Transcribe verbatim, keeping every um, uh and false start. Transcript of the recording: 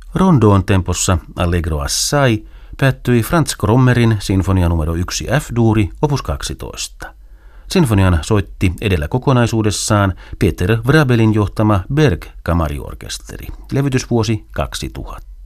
Rondoon tempossa Allegro assai päättyi Franz Krommerin sinfonia numero yksi F-duuri opus kaksitoista. Sinfonian soitti edellä kokonaisuudessaan Peter Vrabelin johtama Berg-kamariorkesteri. Levytysvuosi kaksituhatta.